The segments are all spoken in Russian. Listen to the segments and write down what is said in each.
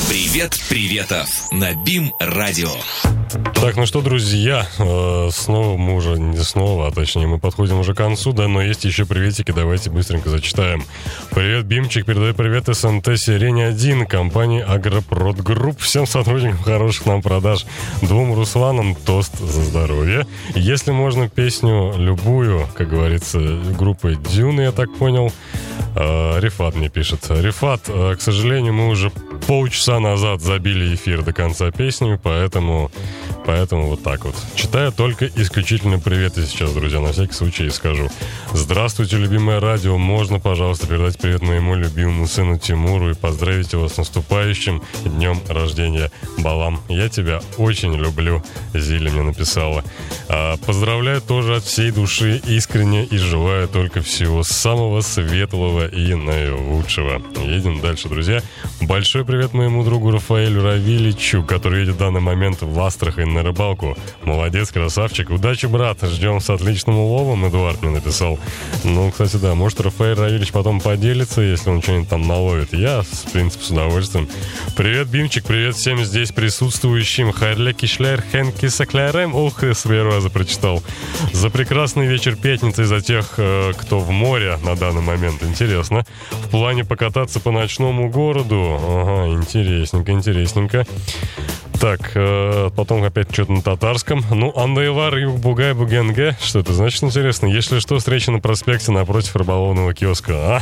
Привет, приветов на БИМ-радио. Так, ну что, друзья, снова мы уже, не снова, а точнее мы подходим уже к концу, да, но есть еще приветики, давайте быстренько зачитаем. Привет, Бимчик, передаю привет СНТ Сирень-1, компании Агропродгрупп, всем сотрудникам хороших нам продаж, 2 Русланам тост за здоровье. Если можно песню любую, как говорится, группы Дюны, я так понял, Рифат мне пишет. Рифат, к сожалению, мы уже полчаса назад забили эфир до конца песни, поэтому вот так вот. Читаю только исключительно приветы сейчас, друзья, на всякий случай скажу. Здравствуйте, любимое радио. Можно, пожалуйста, передать привет моему любимому сыну Тимуру и поздравить его с наступающим днем рождения. Балам, я тебя очень люблю, Зиля мне написала. Поздравляю тоже от всей души, искренне, и желаю только всего самого светлого и наилучшего. Едем дальше, друзья. Большой привет моему другу Рафаэлю Равиличу, который едет в данный момент в Астрахань на рыбалку. Молодец, красавчик. Удачи, брат. Ждем с отличным уловом, Эдуард мне написал. Ну, кстати, да, может, Рафаэль Равилич потом поделится, если он что-нибудь там наловит. Я, в принципе, с удовольствием. Привет, Бимчик, привет всем здесь присутствующим. Хайрлеки Шлер, Хенки Саклярем. Ух, с первого раза прочитал. За прекрасный вечер пятницы, за тех, кто в море на данный момент. Интересно. В плане покататься по ночному городу. Ага, интересненько. Так, потом опять что-то на татарском. Ну, Андайвар, Юг, Бугай, Бугенге. Что это значит, интересно? Если что, встреча на проспекте напротив рыболовного киоска.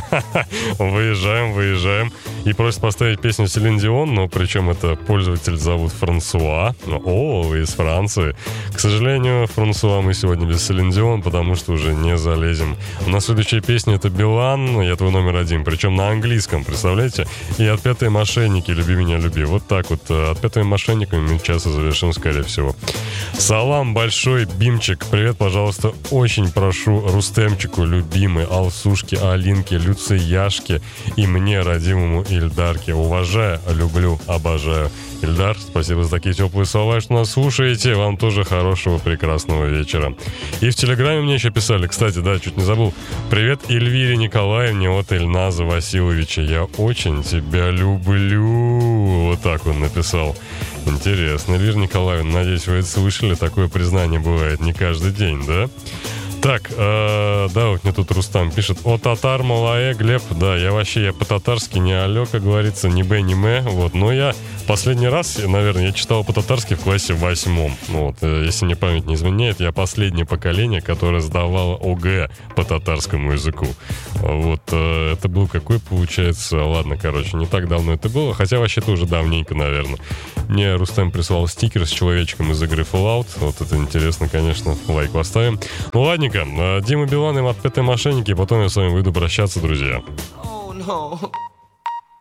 Выезжаем. И просит поставить песню Селин Дион, но причем это пользователь зовут Франсуа. О, из Франции. К сожалению, Франсуа мы сегодня без Селин Дион, потому что уже не залезем. У нас следующая песня — это Билан, я твой номер 1, причем на английском, представляете? И «Отпетые мошенники, люби меня, люби». Вот так вот, «Отпетые мошенники» мы сейчас и завершим, скорее всего. Салам большой, Бимчик. Привет, пожалуйста, очень прошу Рустемчику, любимой, Алсушке, Алинке, Люцияшке и мне, родимому Ильдарке. Уважаю, люблю, обожаю. Ильдар, спасибо за такие теплые слова, что нас слушаете. Вам тоже хорошего, прекрасного вечера. И в Телеграме мне еще писали, кстати, да, чуть не забыл. Привет Эльвире Николаевне от Ильназа Васильевича. Я очень тебя люблю. Вот так он написал. Интересно, Эльвира Николаевна, надеюсь, вы это слышали. Такое признание бывает не каждый день, да? Так, да, вот мне тут Рустам пишет. О, татар, малае, Глеб. Да, я по-татарски не алё, как говорится, не б, не мэ. Вот, но я последний раз, наверное, я читал по-татарски в классе 8. Вот, если мне память не изменяет, я последнее поколение, которое сдавало ОГЭ по татарскому языку. Вот, это был какой, получается, ладно, короче, не так давно это было, хотя вообще-то уже давненько, наверное. Мне Рустам прислал стикер с человечком из игры Fallout. Вот это интересно, конечно, лайк поставим. Ну, ладненько, Дима Билан и «Отпетые мошенники», потом я с вами выйду прощаться, друзья. Oh, no.